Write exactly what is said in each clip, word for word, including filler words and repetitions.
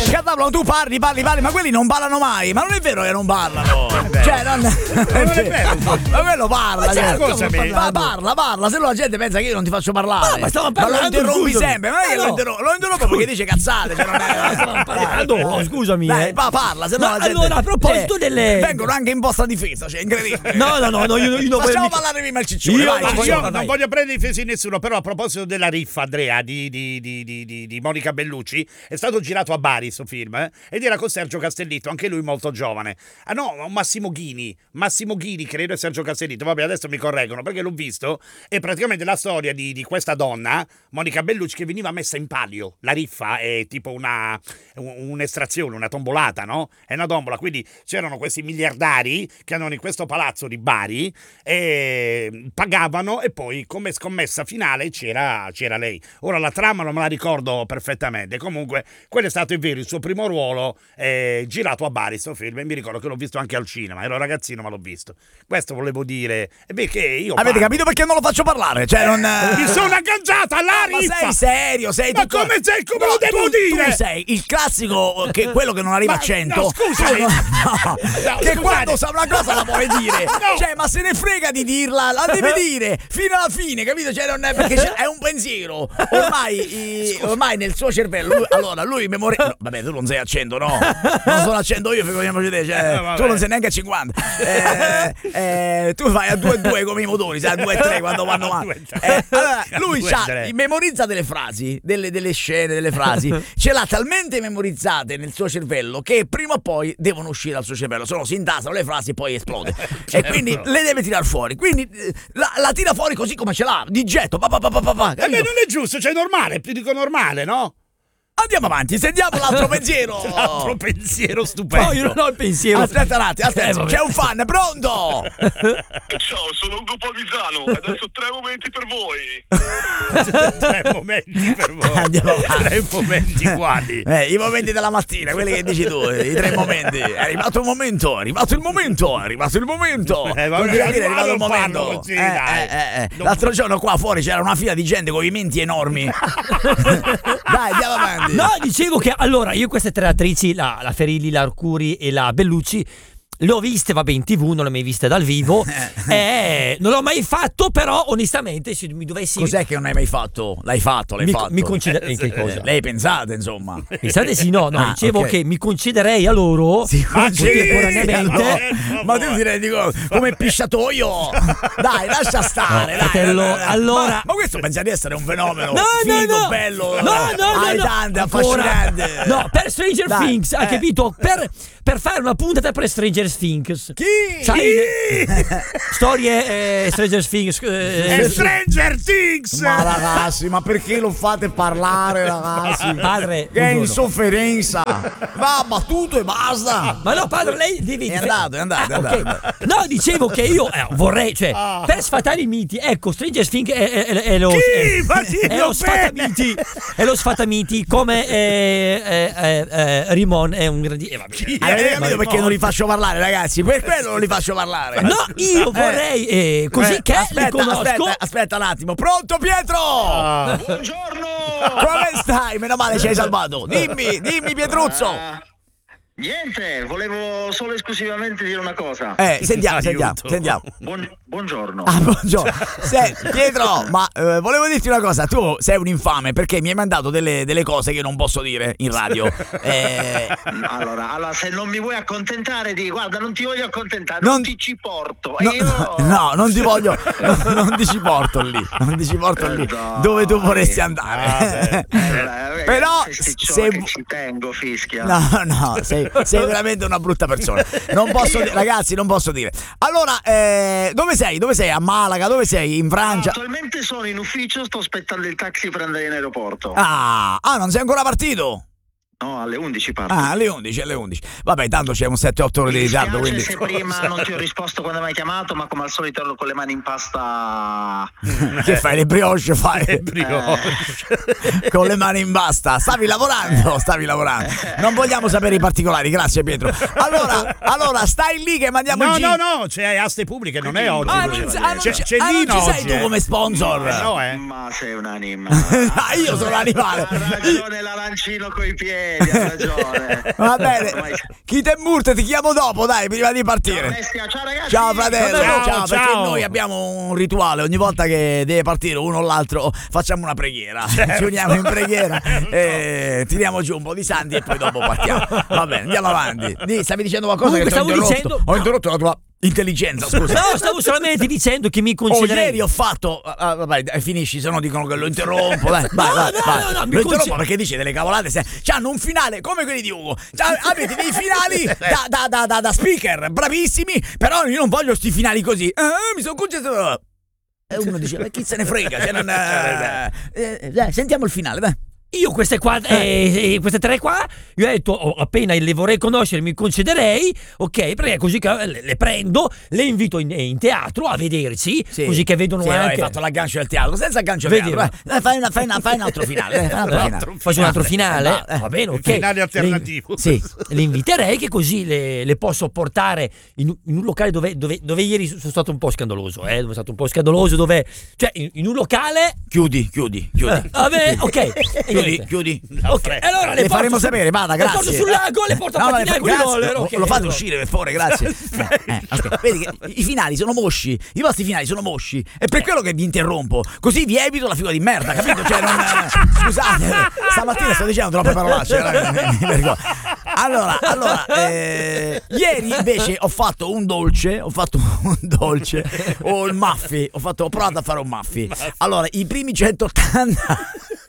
Catalano, tu parli, parli, parli, ma quelli non parlano mai. Ma non è vero che non parlano. Cioè, non, non è vero. Ma quello parla. Ma cioè, scusami. ma parla, parla, se no la gente pensa che io non ti faccio parlare. No, ma stavo Ma lo parlando, interrompi scusami. sempre, ma non è che Ma lo no. interrompo, lo interrompo perché dice cazzate. Cioè non è, Stavo parlando, oh, scusami. Dai, eh. pa, parla, se no Ma la gente. allora, a proposito cioè, delle. vengono anche in vostra difesa, cioè, incredibile. No, no, no, no, io, io non Facciamo voglio. parlare prima il ciccione. Io- vai, Ma ciccione, io dai. non voglio prendere difesa di nessuno, però a proposito della riffa, Andrea, di, di, di, di, di, di Monica Bellucci, è stato girato a Bari sto film, eh? Ed era con Sergio Castellitto, anche lui molto giovane. Ah no, Massimo Ghini, Massimo Ghini credo, e Sergio Castellitto, vabbè adesso mi correggono perché l'ho visto, è praticamente la storia di, di questa donna, Monica Bellucci, che veniva messa in palio. La riffa è tipo una un'estrazione, una tombolata, no? È una tombola, quindi c'erano questi miliardari che andavano in questo palazzo di Bari e pagavano e poi come scommessa finale c'era, c'era lei. Ora la trama non me la ricordo perfettamente, comunque quello è stato, è vero, il suo primo ruolo eh, girato a Bari sto film, e mi ricordo che l'ho visto anche al cinema, ero ragazzino ma l'ho visto. Questo volevo dire, e beh, che io Avete parlo. capito perché non lo faccio parlare? Cioè non Mi sono agganciata alla Ma riffa. sei serio? Sei Ma tutto- come sei? Come No, lo devo tu, dire? Tu sei il classico, che quello che non arriva Ma- a cento. no, scusami. Tu no, No, che scusate. quando sa una cosa la vuole dire. No. Cioè, ma se ne frega di dirla, la deve dire fino alla fine, capito? Cioè, non è perché c'è- è un pensiero. Ormai, i- ormai nel suo cervello, lui, allora lui memorizza. No, vabbè, tu non sei a cento, no. Non sono a cento io, figuriamoci te. Cioè, Eh, vabbè. tu non sei neanche a cinquanta. Eh, eh, tu vai a due e due come i motori, sai, a due e tre quando vanno male. due e tre. Eh, allora, lui due e c'ha, tre. memorizza delle frasi, delle, delle scene, delle frasi, ce l'ha talmente memorizzate nel suo cervello che prima o poi devono uscire dal suo cervello, se no si intasano le frasi e poi esplode. E quindi le deve tirare fuori. Quindi eh, la, la tira fuori così come ce l'ha, di getto. Pa, pa, pa, pa, pa, pa, Eh beh, capito? non è giusto, cioè è normale, ti dico normale, no? Andiamo avanti, sentiamo l'altro pensiero. Altro pensiero stupendo. No, io non ho il pensiero. Aspetta un attimo, aspetta, Eh, vabbè. c'è un fan, pronto? Ciao, sono Ugo Palmisano. Adesso tre momenti per voi. Tre momenti per voi. Andiamo avanti. Tre momenti quali? Eh, i momenti della mattina, quelli che dici tu, i tre momenti. È arrivato il momento, è arrivato il momento, è arrivato il momento. Eh, vabbè, Continua a dire, è arrivato il non parlo momento. così, Eh, dai. eh, eh, eh. Non- L'altro giorno qua fuori c'era una fila di gente con i menti enormi. Dai, andiamo avanti. No, dicevo che allora io queste tre attrici, la, la Ferilli, la Arcuri e la Bellucci, le ho viste, vabbè, in tv, non le ho mai viste dal vivo. eh, non l'ho mai fatto, però onestamente se mi dovessi. Cos'è che non hai mai fatto? L'hai fatto, l'hai mi, fatto. mi conceder- eh, che Eh, cosa? Lei pensate, insomma. Pensate sì, no, no, Ah, dicevo ok. che mi concederei a loro Sì, contemporaneamente. allora, ma tu ti rendi conto come pisciatoio? Dai, lascia stare, No, dai, fratello, dai, dai. allora- ma, ma questo pensa di essere un fenomeno No, no, figo, no. bello, No, no, no, aitante, no. Ancora. affascinante. No, per Stranger Dai, Things, hai eh. capito? Per, per fare una puntata per Stranger Things. Chi? Sai, storie eh, Stranger Things. eh, È Stranger Things! Ma ragazzi, ma perché lo fate parlare, ragazzi? Padre, che è in buongiorno. sofferenza. Va battuto e basta. Ma no, padre, lei deve. È andato, è andato, è Ah, andato, ok. è andato. No, dicevo che io eh, vorrei, cioè, per sfatare i miti, ecco, Stranger Things è, è, è, è lo. Chi? È, Ma è dillo lo sfatamiti. È lo sfatamiti, come eh, eh, eh, eh, Rimon è un grandi. Eh, vabbè. Avete Eh, capito ma perché no. non li faccio parlare, ragazzi? Per quello non li faccio parlare. No, io vorrei, eh, così Eh, che aspetta, li conosco. aspetta, aspetta un attimo. Pronto, Pietro? Buongiorno. Come stai? Meno male ci hai salvato. Dimmi, dimmi, Pietruzzo. Ah, niente, volevo solo esclusivamente dire una cosa. Eh, sentiamo, sentiamo, Aiuto. sentiamo. Buon- buongiorno. Ah, buongiorno. Senti, Pietro, ma eh, volevo dirti una cosa. Tu sei un infame perché mi hai mandato delle, delle cose che non posso dire in radio. Eh, Allora, allora, se non mi vuoi accontentare, di guarda, non ti voglio accontentare, Non- non, ti ci porto. E no, io... no, non ti voglio, no, non ti ci porto lì, non ti ci porto lì Dai. dove tu vorresti andare. Eh, Però questi se ciò che ci tengo, fischia. No, no, sei, sei veramente una brutta persona. Non posso dire, ragazzi, non posso dire. Allora, eh, dove sei? Dove sei? A Malaga? Dove sei? In Francia? Attualmente sono in ufficio, sto aspettando il taxi per andare in aeroporto. Ah, ah, non sei ancora partito? No, alle undici parto. Ah, alle undici, alle undici. Vabbè, tanto c'è un sette otto ore di Mi ritardo, dispiace quindi se prima non ti ho risposto quando mi hai chiamato, ma come al solito ero con le mani in pasta. che fai? Le brioche fai? Le brioche. Con le mani in basta. Stavi lavorando, stavi lavorando. Non vogliamo sapere i particolari, grazie Pietro. Allora, allora stai lì che mandiamo No, il no, gin- no, c'è aste pubbliche, non è oggi. Ah, non, ah, non c'è, ci- c'è ah, non Nino ci sei oggi, tu eh. come sponsor. Eh, no, eh. Ma sei un anima. Ah, io sono l'animale. Ha ragione l'arancino coi piedi. vedi, ha ragione. Va bene, Ormai- Kit e Murt ti chiamo dopo, dai, prima di partire. Ciao, bestia, ciao ragazzi. Ciao fratello, Ciao, ciao, ciao. perché noi abbiamo un rituale, ogni volta che deve partire uno o l'altro facciamo una preghiera, ci uniamo in preghiera e tiriamo giù un po' di santi e poi dopo partiamo. Va bene, andiamo avanti. Di, stavi dicendo qualcosa? Comunque, che ti ho stavo interrotto? dicendo- Ho interrotto la tua intelligenza, scusa. No, stavo solamente dicendo che mi Oh, concederei. ieri ho fatto. Ah, vabbè, dai, finisci, se no dicono che lo interrompo. Dai, vai, No, vai, no, vai. no, no, mi lo interrompo conce- perché dice delle cavolate. Se... C'hanno un finale come quelli di Ugo. C'ha- avete dei finali da, da, da, da, da speaker, bravissimi. Però io non voglio sti finali così. Ah, mi sono concesso. E uno dice: ma chi se ne frega? Se non, eh, eh, dai, sentiamo il finale, dai. Io queste qua, eh, eh, queste tre qua, io ho detto oh, appena le vorrei conoscere mi concederei, ok, perché così che le, le prendo, le invito in, in teatro a vederci, Sì. così che vedono Sì, anche. hai fatto l'aggancio del teatro, senza aggancio Vedi, del teatro. Dai, fai, una, fai, una, fai un altro finale. Dai, fai un altro finale. Faccio un altro finale, Va, eh. va bene, ok. Finale alternativo. Le, sì, le inviterei che così le, le posso portare in, in un locale dove, dove, dove ieri sono stato un po' scandaloso, eh, dove è stato un po' scandaloso, dove, cioè in, in un locale. Chiudi, chiudi, chiudi. Vabbè, ok. E Chiudi, niente. chiudi. Ok, allora le, Le faremo porto su- sapere, vada, le grazie. porto sul lago, le porto a No, pattinare ma con i grazie, roller, lo- ok. lo fate uscire per favore, grazie. Eh, eh, ok. Vedi che i finali sono mosci, i vostri finali sono mosci, è per quello che vi interrompo, così vi evito la figura di merda, capito? Cioè non eh, scusate, stamattina sto dicendo troppe parolacce, eh, mi vergogno. Allora, allora eh, ieri invece ho fatto un dolce, ho fatto un dolce, o il muffi, ho fatto ho provato a fare un muffi. Allora, i primi centottanta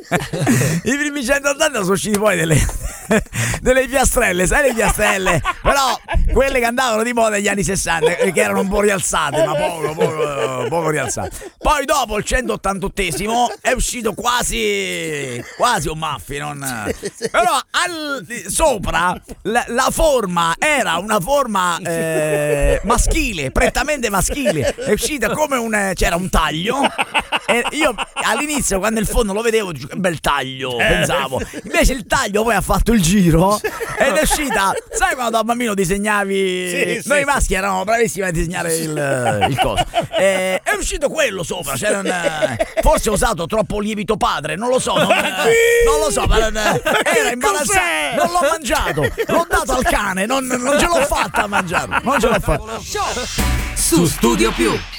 i primi centottanta sono usciti poi delle delle piastrelle, sai le piastrelle? Però quelle che andavano di moda negli anni sessanta, che erano un po' rialzate, ma poco, poco, poco rialzate. Poi dopo il centottantottesimo è uscito quasi quasi un muffi, non... Però al, sopra la, la forma era una forma eh, maschile, prettamente maschile. È uscita come un... c'era un taglio e io all'inizio quando il fondo lo vedevo dicevo, che bel taglio, pensavo. Invece il taglio poi ha fatto il giro ed è uscita, sai quando da bambino disegnavi, Sì, noi sì. maschi eravamo bravissimi a disegnare il, il coso, e, è uscito quello sopra, c'era un, forse ho usato troppo lievito padre, non lo so, non, non lo so, ma non- era imbarazzato, non l'ho mangiato, l'ho dato al cane, non, non ce l'ho fatta a mangiarlo, non ce l'ho fatta. Su Studio Più.